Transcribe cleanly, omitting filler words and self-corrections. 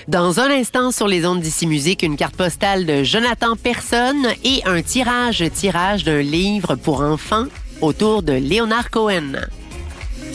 Dans un instant, sur les ondes d'Ici Musique, une carte postale de Jonathan Personne et un tirage d'un livre pour enfants autour de Leonard Cohen.